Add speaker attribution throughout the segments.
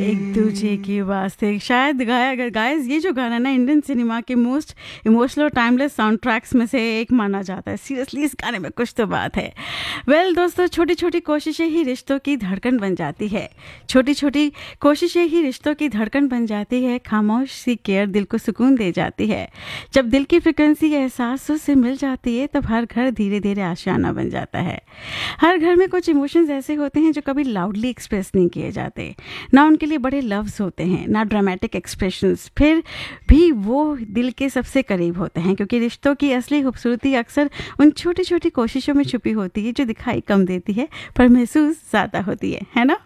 Speaker 1: एक दूजे की वास्ते शायद गाया गाइस ये जो गाना ना इंडियन सिनेमा के most emotional timeless sound tracks में से एक माना जाता है। सीरियसली इस गाने में कुछ तो बात है। वेल दोस्तों, छोटी छोटी कोशिशें ही रिश्तों की धड़कन बन जाती है। छोटी छोटी कोशिशें ही रिश्तों की धड़कन बन जाती है। खामोश सी केयर दिल को सुकून दे जाती है। जब दिल की फ्रिक्वेंसी एहसासों से मिल जाती है तब हर घर धीरे धीरे आशियाना बन जाता है। हर घर में कुछ इमोशंस ऐसे होते हैं जो कभी लाउडली एक्सप्रेस नहीं किए जाते, ना उनके लिए बड़े लफ्ज़ होते हैं, ना ड्रामेटिक एक्सप्रेशंस, फिर भी वो दिल के सबसे करीब होते हैं, क्योंकि रिश्तों की असली खूबसूरती अक्सर उन छोटी छोटी कोशिशों में छुपी होती है जो दिखाई कम देती है पर महसूस ज़्यादा होती है ना।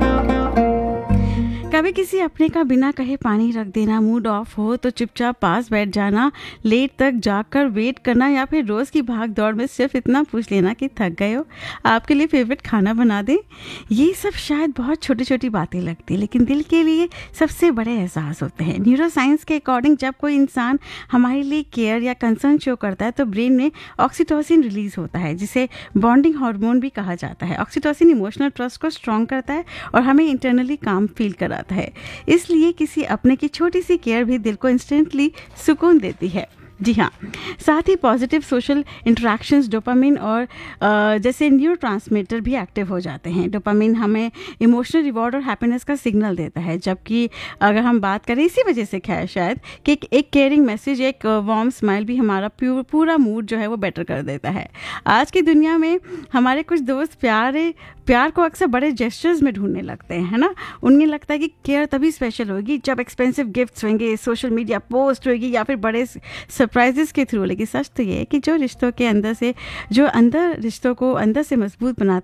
Speaker 1: कभी किसी अपने का बिना कहे पानी रख देना, मूड ऑफ हो तो चुपचाप पास बैठ जाना, लेट तक जाकर वेट करना, या फिर रोज़ की भाग दौड़ में सिर्फ इतना पूछ लेना कि थक गए हो, आपके लिए फेवरेट खाना बना दें। ये सब शायद बहुत छोटी छोटी बातें लगती, लेकिन दिल के लिए सबसे बड़े एहसास होते हैं। न्यूरो साइंस के अकॉर्डिंग जब कोई इंसान हमारे लिए केयर या कंसर्न शो करता है तो ब्रेन में ऑक्सीटोसिन रिलीज होता है, जिसे बॉन्डिंग हार्मोन भी कहा जाता है। ऑक्सीटोसिन इमोशनल ट्रस्ट को स्ट्रॉन्ग करता है और हमें इंटरनली काम फील कराता है। इसलिए किसी अपने की छोटी सी केयर भी दिल को इंस्टेंटली सुकून देती है। जी हाँ, साथ ही पॉजिटिव सोशल इंटरेक्शंस डोपामिन और जैसे न्यूरोट्रांसमीटर भी एक्टिव हो जाते हैं। डोपामिन हमें इमोशनल रिवॉर्ड और हैप्पीनेस का सिग्नल देता है, जबकि अगर हम बात करें इसी वजह से खैर शायद कि एक केयरिंग मैसेज, एक वार्म स्माइल भी हमारा पूरा मूड जो है वो बेटर कर देता है। आज की दुनिया में हमारे कुछ दोस्त प्यार को अक्सर बड़े जेस्चर्स में ढूंढने लगते हैं, है ना। उन्हें लगता है कि केयर तभी स्पेशल होगी जब एक्सपेंसिव गिफ्ट्स होंगे, सोशल मीडिया पोस्ट होगी या फिर बड़े सरप्राइजेस के थ्रू। लेकिन सच तो ये है कि जो रिश्तों को अंदर से मजबूत बनाता